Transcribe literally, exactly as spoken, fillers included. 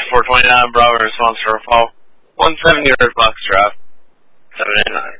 four twenty-nine, Bravo response for a fall. one seventy Red Fox Drive. seven eight nine.